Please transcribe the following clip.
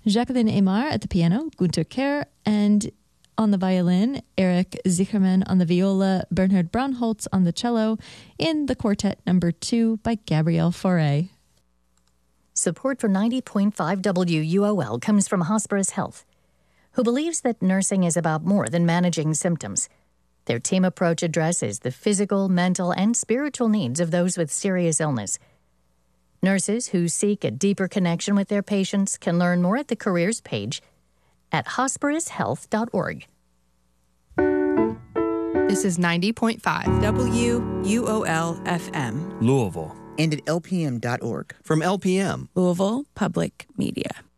Jacqueline Aymar at the piano, Gunter Kerr, and on the violin, Eric Zicherman on the viola, Bernhard Braunholz on the cello, in the Quartet No. 2 by Gabrielle Fauré. Support for 90.5 WUOL comes from Hospirus Health, who believes that nursing is about more than managing symptoms. Their team approach addresses the physical, mental, and spiritual needs of those with serious illness. Nurses who seek a deeper connection with their patients can learn more at the careers page at hospirushealth.org. This is 90.5 WUOL FM. Louisville. And at lpm.org. From LPM. Louisville Public Media.